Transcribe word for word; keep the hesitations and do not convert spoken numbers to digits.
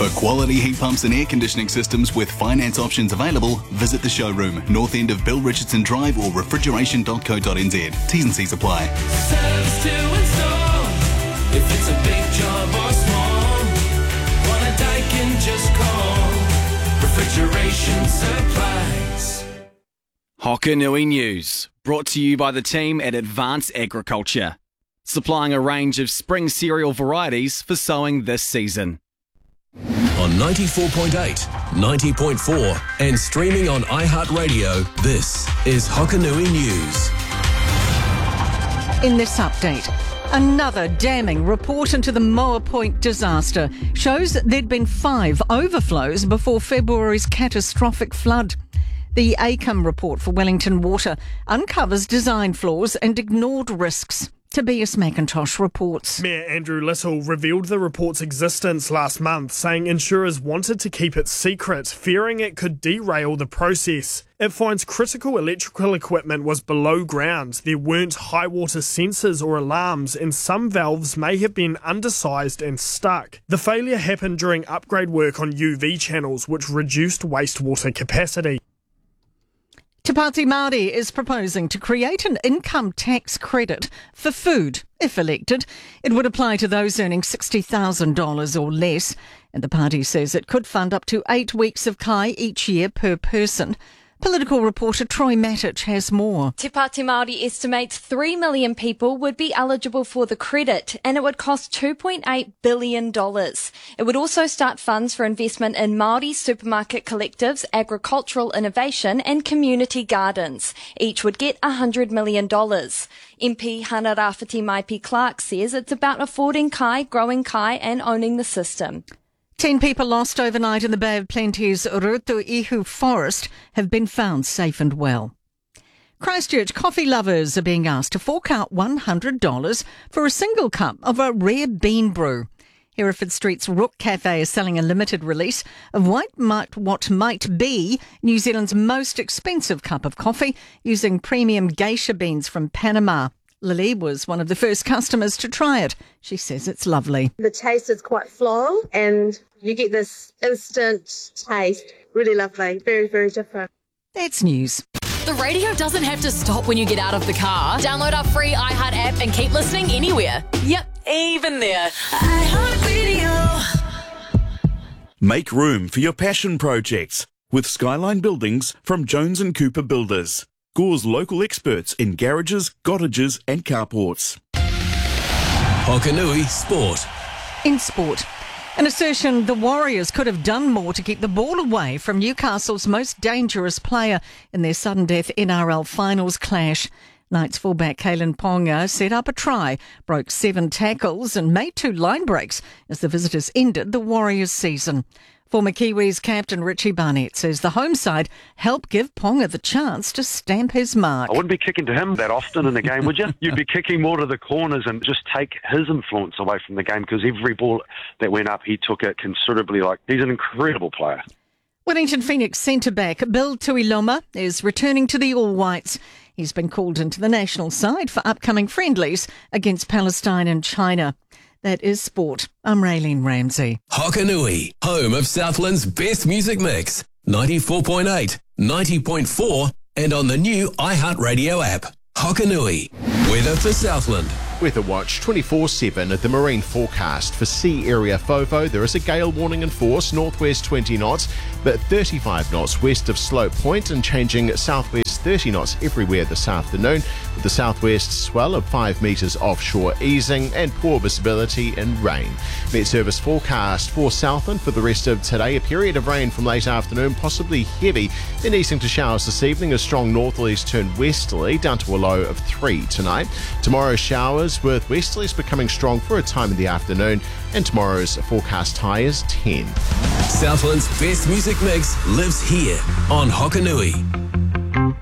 For quality heat pumps and air conditioning systems with finance options available, visit the showroom, north end of Bill Richardson Drive or refrigeration dot co dot n z. T's and C's apply. Service to install, if it's a big job or small. Want a Daikin, just call Refrigeration Supplies. Hokanui News, brought to you by the team at Advanced Agriculture, supplying a range of spring cereal varieties for sowing this season. On ninety-four point eight, ninety point four and streaming on iHeartRadio, this is Hokanui News. In this update, another damning report into the Moa Point disaster shows that there'd been five overflows before February's catastrophic flood. The A C U M report for Wellington Water uncovers design flaws and ignored risks. Tobias McIntosh reports. Mayor Andrew Little revealed the report's existence last month, saying insurers wanted to keep it secret, fearing it could derail the process. It finds critical electrical equipment was below ground. There weren't high water sensors or alarms, and some valves may have been undersized and stuck. The failure happened during upgrade work on U V channels, which reduced wastewater capacity. Te Pāti Māori is proposing to create an income tax credit for food. If elected, it would apply to those earning sixty thousand dollars or less, and the party says it could fund up to eight weeks of kai each year per person. Political reporter Troy Matic has more. Te Pāti Māori estimates three million people would be eligible for the credit, and it would cost two point eight billion dollars. It would also start funds for investment in Māori supermarket collectives, agricultural innovation and community gardens. Each would get one hundred million dollars. M P Hana Rāwhiti Maipi Clark says it's about affording kai, growing kai and owning the system. Ten people lost overnight in the Bay of Plenty's Rutuihu forest have been found safe and well. Christchurch coffee lovers are being asked to fork out one hundred dollars for a single cup of a rare bean brew. Hereford Street's Rook Cafe is selling a limited release of what might, what might be New Zealand's most expensive cup of coffee using premium geisha beans from Panama. Lily was one of the first customers to try it. She says it's lovely. The taste is quite floral and you get this instant taste. Really lovely. Very, very different. That's news. The radio doesn't have to stop when you get out of the car. Download our free iHeart app and keep listening anywhere. Yep, even there. iHeartRadio. Make room for your passion projects with Skyline Buildings from Jones and Cooper Builders. Gore's local experts in garages, cottages and carports. Hokanui Sport. In sport, an assertion the Warriors could have done more to keep the ball away from Newcastle's most dangerous player in their sudden death N R L finals clash. Knights fullback Kalen Ponga set up a try, broke seven tackles and made two line breaks as the visitors ended the Warriors season. Former Kiwis captain Richie Barnett says the home side helped give Ponga the chance to stamp his mark. I wouldn't be kicking to him that often in the game, would you? You'd be kicking more to the corners and just take his influence away from the game because every ball that went up, he took it considerably. Like, he's an incredible player. Wellington Phoenix centre-back Bill Tuiloma is returning to the All Whites. He's been called into the national side for upcoming friendlies against Palestine and China. That is sport. I'm Raylene Ramsey. Hokanui, home of Southland's best music mix. ninety-four point eight, ninety point four and on the new iHeartRadio app. Hokanui. Weather for Southland. Weather Watch twenty-four seven at the marine forecast. For sea area FOFO, there is a gale warning in force, northwest twenty knots, but thirty-five knots west of Slope Point and changing southwest thirty knots everywhere this afternoon, with the southwest swell of five metres offshore easing and poor visibility and rain. Met Service forecast for Southland for the rest of today, a period of rain from late afternoon, possibly heavy, then easing to showers this evening as strong northerlies turn westerly down to a low of three tonight. Tomorrow showers with westerlies becoming strong for a time in the afternoon, and tomorrow's forecast high is ten. Southland's best music mix lives here on Hokanui.